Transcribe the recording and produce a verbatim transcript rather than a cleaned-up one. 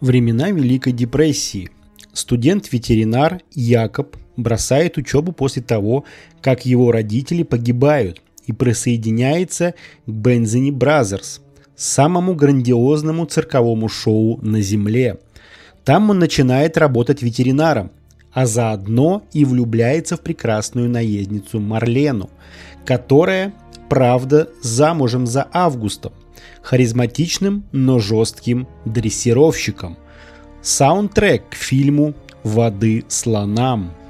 Времена Великой депрессии. Студент-ветеринар Якоб бросает учебу после того, как его родители погибают, и присоединяется к Бензини Бразерс, самому грандиозному цирковому шоу на Земле. Там он начинает работать ветеринаром, а заодно и влюбляется в прекрасную наездницу Марлену, которая, правда, замужем за Августом, харизматичным, но жестким дрессировщиком. Саундтрек к фильму «Воды слонам».